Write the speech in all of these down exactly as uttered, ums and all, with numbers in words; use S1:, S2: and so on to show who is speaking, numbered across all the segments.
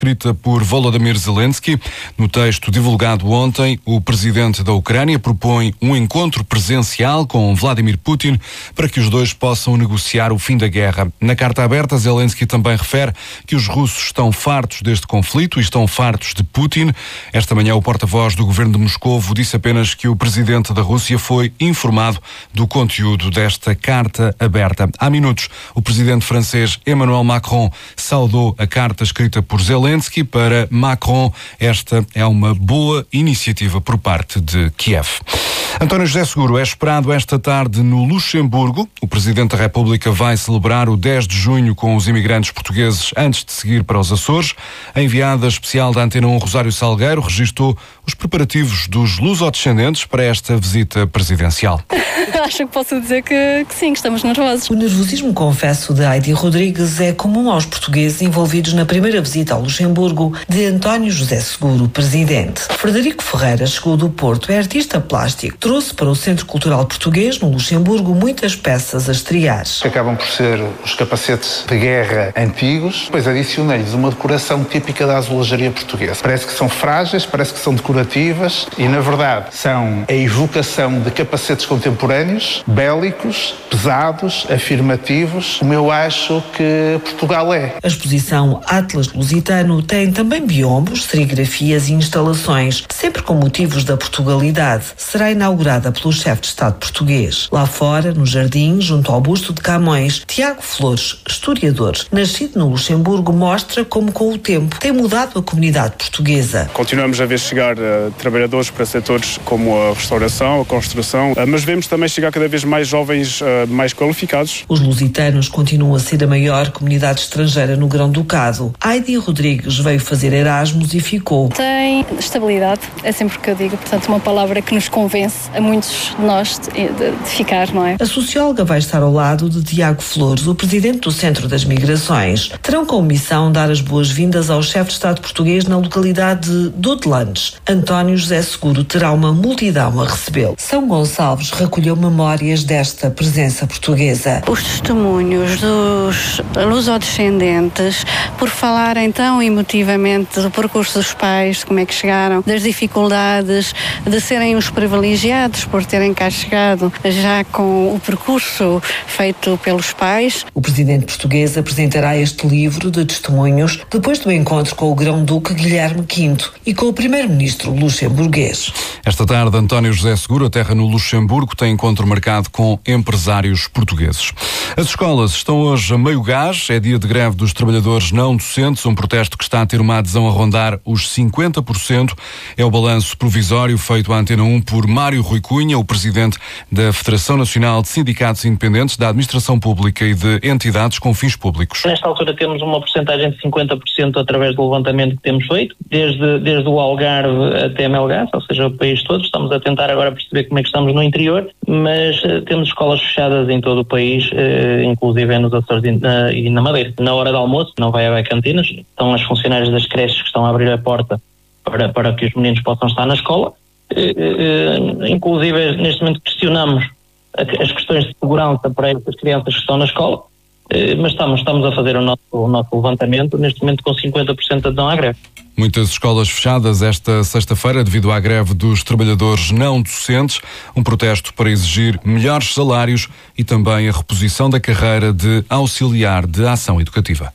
S1: escrita por Volodymyr Zelensky. No texto divulgado ontem, o presidente da Ucrânia propõe um encontro presencial com Vladimir Putin para que os dois possam negociar o fim da guerra. Na carta aberta, Zelensky também refere que os russos estão fartos deste conflito e estão fartos de Putin. Esta manhã, o porta-voz do governo de Moscovo disse apenas que o presidente da Rússia foi informado do conteúdo desta carta aberta. Há minutos, o presidente francês Emmanuel Macron saudou a carta escrita por Zelensky. Para Macron, esta é uma boa iniciativa por parte de Kiev. António José Seguro é esperado esta tarde no Luxemburgo. O Presidente da República vai celebrar o dez de junho com os imigrantes portugueses antes de seguir para os Açores. A enviada especial da Antena um, Rosário Salgueiro, registou os preparativos dos lusodescendentes para esta visita presidencial.
S2: Acho que posso dizer que, que sim, que estamos nervosos.
S3: O nervosismo, confesso, de Heidi Rodrigues é comum aos portugueses envolvidos na primeira visita ao Luxemburgo de António José Seguro, presidente. Frederico Ferreira chegou do Porto, é artista plástico. Trouxe para o Centro Cultural Português, no Luxemburgo, muitas peças a estrear.
S4: Acabam por ser os capacetes de guerra antigos, depois adicionei-lhes uma decoração típica da azulejaria portuguesa. Parece que são frágeis, parece que são decorativas e, na verdade, são a evocação de capacetes contemporâneos, bélicos, pesados, afirmativos, como eu acho que Portugal é.
S3: A exposição Atlas Lusitano tem também biombos, serigrafias e instalações, sempre com motivos da Portugalidade. Será inaugurada pelo chefe de Estado português. Lá fora, no jardim, junto ao busto de Camões, Tiago Flores, historiador, nascido no Luxemburgo, mostra como com o tempo tem mudado a comunidade portuguesa.
S5: Continuamos a ver chegar uh, trabalhadores para setores como a restauração, a construção, uh, mas vemos também chegar cada vez mais jovens uh, mais qualificados.
S3: Os lusitanos continuam a ser a maior comunidade estrangeira no Grão-Ducado. Heidi Rodrigues veio fazer Erasmus e ficou.
S2: Tem estabilidade, é sempre o que eu digo, portanto uma palavra que nos convence a muitos de nós de, de, de ficar, não é?
S3: A socióloga vai estar ao lado de Tiago Flores, o presidente do Centro das Migrações. Terão como missão dar as boas-vindas ao chefe de Estado português na localidade de Dodelandes. António José Seguro terá uma multidão a recebê-lo. São Gonçalves recolheu memórias desta presença portuguesa.
S6: Os testemunhos dos lusodescendentes, por falarem tão emotivamente do percurso dos pais, de como é que chegaram, das dificuldades, de serem os privilegiados por terem cá chegado já com o percurso feito pelos pais.
S3: O presidente português apresentará este livro de testemunhos depois do encontro com o grão-duque Guilherme quinto e com o primeiro-ministro luxemburguês.
S1: Esta tarde, António José Seguro aterra no Luxemburgo, tem encontro marcado com empresários portugueses. As escolas estão hoje a meio gás, é dia de greve dos trabalhadores não docentes, um protesto que está a ter uma adesão a rondar os cinquenta por cento. É o balanço provisório feito à Antena um por Mário Rui Cunha, o presidente da Federação Nacional de Sindicatos Independentes da Administração Pública e de entidades com fins públicos.
S7: Nesta altura temos uma porcentagem de cinquenta por cento através do levantamento que temos feito, desde, desde o Algarve até Melgaço, ou seja, o país todo. Estamos a tentar agora perceber como é que estamos no interior, mas uh, temos escolas fechadas em todo o país, uh, inclusive nos Açores e na, e na Madeira. Na hora do almoço não vai haver cantinas, estão as funcionárias das creches que estão a abrir a porta para, para que os meninos possam estar na escola. Uh, uh, inclusive, neste momento questionamos as questões de segurança para essas crianças que estão na escola, uh, mas estamos, estamos a fazer o nosso, o nosso levantamento, neste momento com cinquenta por cento de adesão à greve.
S1: Muitas escolas fechadas esta sexta-feira devido à greve dos trabalhadores não docentes, um protesto para exigir melhores salários e também a reposição da carreira de auxiliar de ação educativa.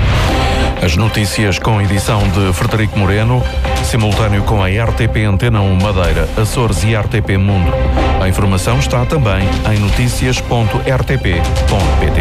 S8: As notícias com edição de Frederico Moreno, simultâneo com a R T P Antena um Madeira, Açores e R T P Mundo. A informação está também em noticias ponto r t p ponto p t.